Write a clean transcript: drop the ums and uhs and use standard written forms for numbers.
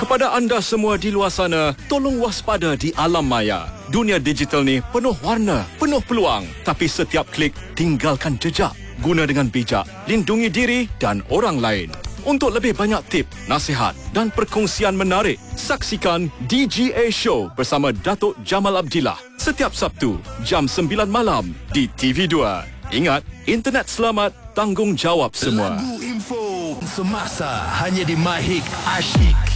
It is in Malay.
Kepada anda semua di luar sana, tolong waspada di alam maya. Dunia digital ni penuh warna, penuh peluang. Tapi setiap klik, tinggalkan jejak. Guna dengan bijak, lindungi diri dan orang lain. Untuk lebih banyak tip, nasihat dan perkongsian menarik, saksikan DGA Show bersama Datuk Jamal Abdillah setiap Sabtu, jam 9 malam di TV2. Ingat, internet selamat, tanggungjawab semua. Lagu info semasa hanya di Mahik Asyik.